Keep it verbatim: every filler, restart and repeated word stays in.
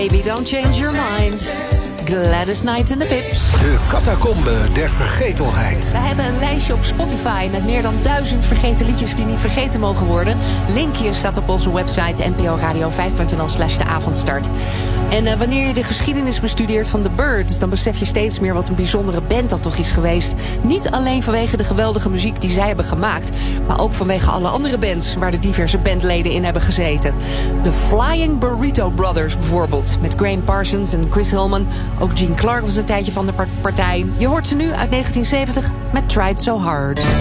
Baby, don't change your mind. Gladys Knight en de Pips. De catacombe der vergetelheid. We hebben een lijstje op Spotify met meer dan duizend vergeten liedjes die niet vergeten mogen worden. Linkje staat op onze website n p o radio vijf punt n l slash de avondstart. En uh, wanneer je de geschiedenis bestudeert van The Byrds, dan besef je steeds meer wat een bijzondere band dat toch is geweest. Niet alleen vanwege de geweldige muziek die zij hebben gemaakt, maar ook vanwege alle andere bands waar de diverse bandleden in hebben gezeten. De Flying Burrito Brothers bijvoorbeeld, met Graham Parsons en Chris Hillman. Ook Gene Clark was een tijdje van de partij. Je hoort ze nu uit negentien zeventig met Tried So Hard.